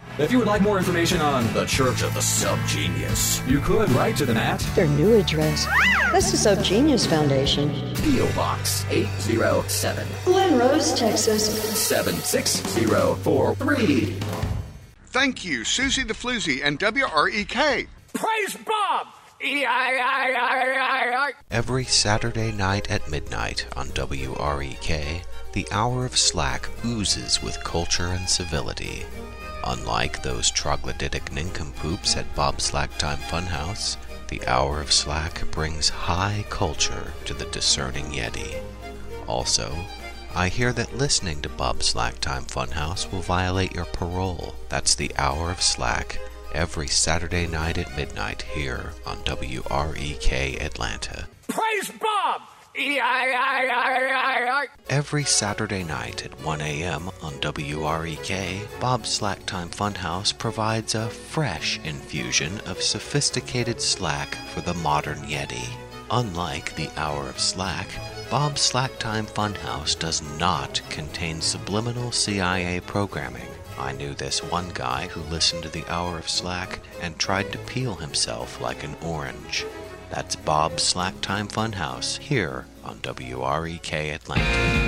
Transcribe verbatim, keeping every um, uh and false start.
If you would like more information on the Church of the Subgenius, you could write to them at their new address. That's the Subgenius Foundation. P O Box eight oh seven, Glen Rose, Texas seven six zero four three. Thank you, Susie the Floozy and W R E K. Praise Bob! E I I I I. Every Saturday night at midnight on W R E K, the Hour of Slack oozes with culture and civility. Unlike those troglodytic nincompoops at Bob Slack Time Funhouse, the Hour of Slack brings high culture to the discerning Yeti. Also, I hear that listening to Bob Slack Time Funhouse will violate your parole. That's the Hour of Slack, every Saturday night at midnight here on W R E K Atlanta. Praise Bob! E I I I I. Every Saturday night at one a.m. on W R E K, Bob Slack Time Funhouse provides a fresh infusion of sophisticated slack for the modern Yeti. Unlike the Hour of Slack, Bob Slack Time Funhouse does not contain subliminal C I A programming. I knew this one guy who listened to the Hour of Slack and tried to peel himself like an orange. That's Bob Slack Time Funhouse here on W R E K Atlanta.